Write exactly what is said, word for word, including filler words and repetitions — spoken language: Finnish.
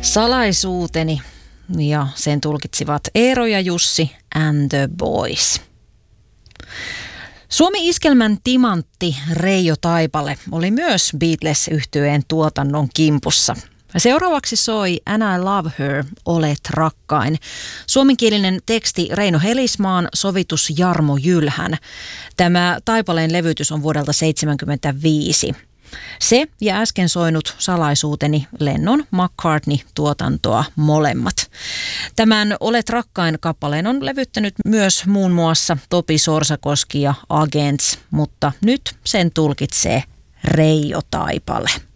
Salaisuuteni, ja sen tulkitsivat Eero ja Jussi and the Boys. Suomi-iskelmän timantti Reijo Taipale oli myös Beatles-yhtyeen tuotannon kimpussa. Seuraavaksi soi And I Love Her, Olet rakkain. Suomenkielinen teksti Reino Helismaan, sovitus Jarmo Jylhän. Tämä Taipaleen levytys on vuodelta seitsemänkymmentäviisi. Se ja äsken soinut Salaisuuteni Lennon McCartney-tuotantoa molemmat. Tämän Olet rakkain kappaleen on levyttänyt myös muun muassa Topi Sorsakoski ja Agents, mutta nyt sen tulkitsee Reijo Taipale.